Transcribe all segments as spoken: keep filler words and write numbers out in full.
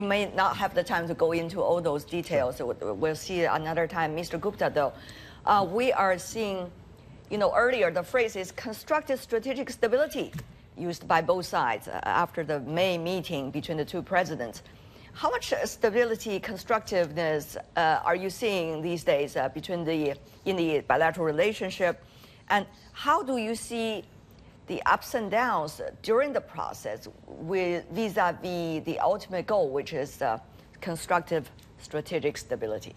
may not have the time to go into all those details. Sure. We'll see another time. Mister Gupta, though, uh, we are seeing, you know, earlier the phrase is constructive strategic stability used by both sides uh, after the May meeting between the two presidents. How much stability, constructiveness uh, are you seeing these days uh, between the in the bilateral relationship, and how do you see the ups and downs during the process with vis-a-vis the ultimate goal, which is uh, constructive strategic stability?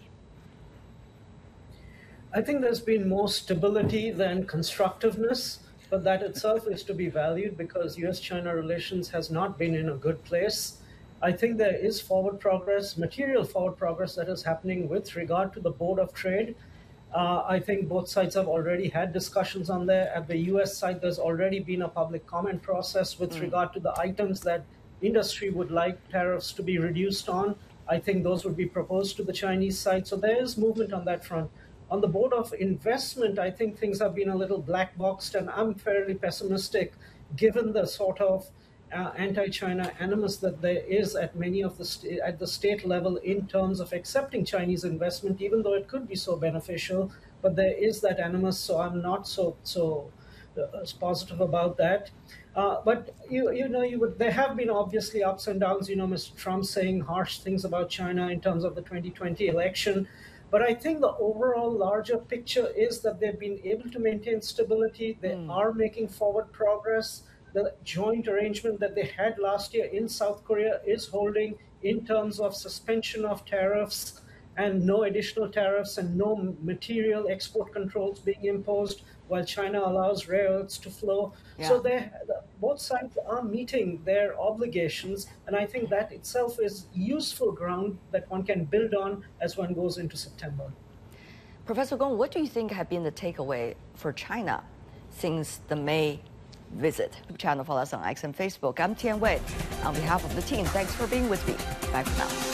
I think there's been more stability than constructiveness, but that itself is to be valued because U S China relations has not been in a good place. I think there is forward progress, material forward progress that is happening with regard to the Board of Trade. Uh, I think both sides have already had discussions on there. At the U S side, there's already been a public comment process with mm. regard to the items that industry would like tariffs to be reduced on. I think those would be proposed to the Chinese side. So there is movement on that front. On the Board of Investment, I think things have been a little black boxed, and I'm fairly pessimistic given the sort of uh, anti-China animus that there is at many of the st- at the state level in terms of accepting Chinese investment, even though it could be so beneficial. But there is that animus, so I'm not so so uh, positive about that. Uh, but you you know you would there have been obviously ups and downs. You know, Mister Trump saying harsh things about China in terms of the twenty twenty election. But I think the overall larger picture is that they've been able to maintain stability. They mm. are making forward progress. The joint arrangement that they had last year in South Korea is holding in terms of suspension of tariffs and no additional tariffs and no material export controls being imposed while China allows rare earths to flow. Yeah. So they, both sides are meeting their obligations, and I think that itself is useful ground that one can build on as one goes into September. Professor Gong, what do you think have been the takeaway for China since the May visit? Channel, follow us on X and Facebook. I'm Tian Wei. On behalf of the team, thanks for being with me. Bye for now.